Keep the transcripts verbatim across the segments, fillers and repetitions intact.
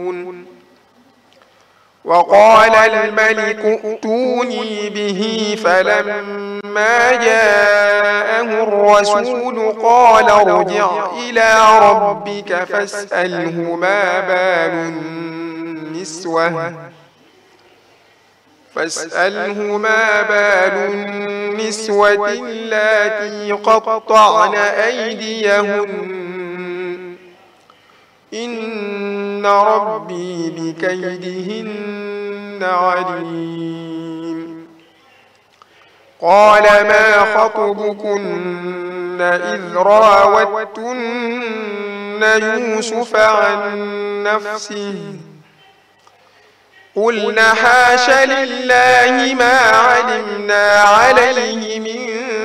وقال الملك ائتوني به فلما جاءه الرسول قال ارجع إلى ربك فاسأله ما بال النسوة فاسأله ما بال النسوة اللاتي قطعن أيديهن إن ربي بكيدهن عليم. قال ما خطبكن إذ راوتن يوسف عن نفسه قلنا حاش لله ما علمنا عليه من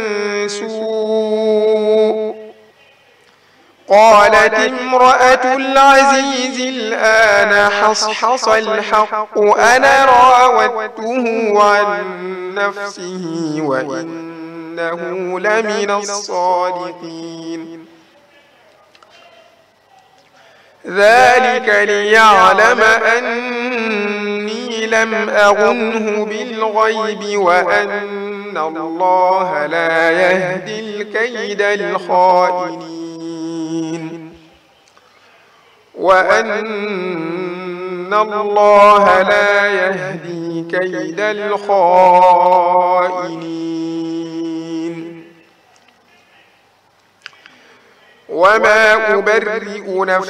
سوء. قالت امرأة العزيز الآن حصحص الحق أنا راودته عن نفسه وإنه لمن الصادقين. ذلك ليعلم أني لم أخنه بالغيب وأن الله لا يهدي الكيد الخائنين وأن الله لا يهدي كيد الخائنين. وما أبرئ نفسي